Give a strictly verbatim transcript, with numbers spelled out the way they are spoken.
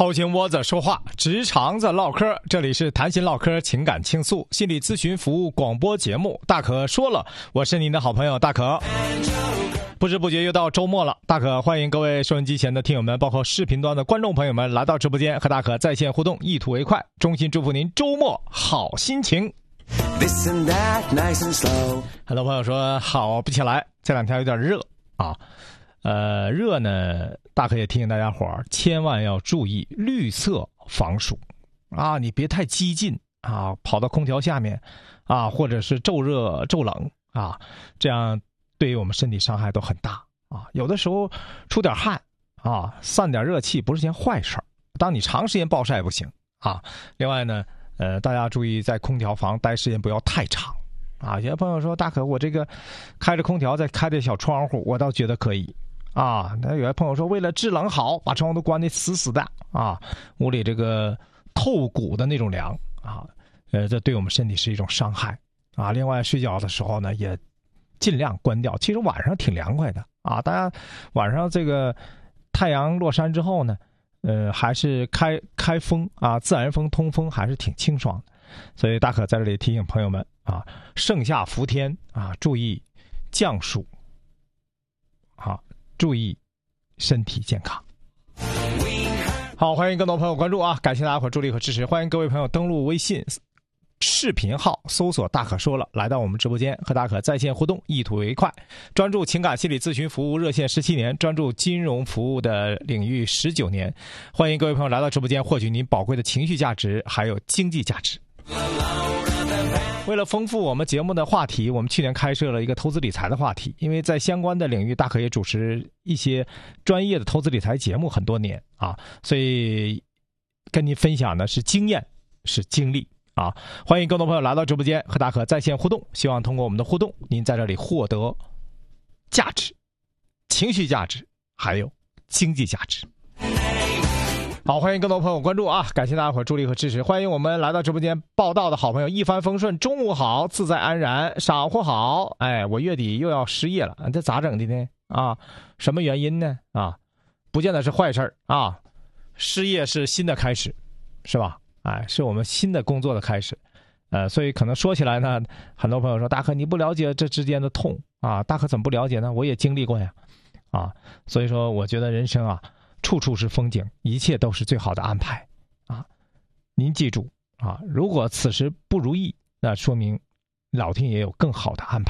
掏心窝子说话，直肠子唠嗑，这里是谈心唠嗑情感倾诉心理咨询服务广播节目，大可说了，我是您的好朋友大可。不知不觉又到周末了，大可欢迎各位收音机前的听友们，包括视频端的观众朋友们来到直播间和大可在线互动，一吐为快，衷心祝福您周末好心情。很多朋友说好不起来，这两天有点热啊。呃，热呢，大可也提醒大家伙儿，千万要注意绿色防暑啊！你别太激进啊，跑到空调下面啊，或者是骤热骤冷啊，这样对于我们身体伤害都很大啊。有的时候出点汗啊，散点热气不是件坏事儿。当你长时间暴晒不行啊。另外呢，呃，大家注意在空调房待时间不要太长啊。有些朋友说，大可我这个开着空调再开着小窗户，我倒觉得可以。啊，那有些朋友说，为了制冷好，把窗户都关得死死的啊，屋里这个透骨的那种凉啊，呃，这对我们身体是一种伤害啊。另外，睡觉的时候呢，也尽量关掉。其实晚上挺凉快的啊，大家晚上这个太阳落山之后呢，呃，还是开开风啊，自然风通风还是挺清爽的。所以大可在这里提醒朋友们啊，盛夏伏天啊，注意降暑啊。注意身体健康。好，欢迎更多朋友关注啊！感谢大家伙助力和支持，欢迎各位朋友登录微信视频号搜索大可说了，来到我们直播间和大可在线互动，一吐为快。专注情感心理咨询服务热线十七年，专注金融服务的领域十九年。欢迎各位朋友来到直播间，获取您宝贵的情绪价值还有经济价值。为了丰富我们节目的话题，我们去年开设了一个投资理财的话题，因为在相关的领域大可也主持一些专业的投资理财节目很多年啊，所以跟您分享的是经验，是经历啊。欢迎更多朋友来到直播间和大可在线互动，希望通过我们的互动，您在这里获得价值、情绪价值还有经济价值。好，欢迎更多朋友关注啊！感谢大家伙助力和支持，欢迎我们来到直播间报道的好朋友一帆风顺，中午好，自在安然，晌午好。哎，我月底又要失业了，这咋整的呢？啊，什么原因呢？啊，不见得是坏事啊，失业是新的开始，是吧？哎，是我们新的工作的开始。呃，所以可能说起来呢，很多朋友说大可你不了解这之间的痛啊，大可怎么不了解呢？我也经历过呀，啊，所以说我觉得人生啊。处处是风景，一切都是最好的安排啊！您记住啊，如果此时不如意，那说明老天爷有更好的安排。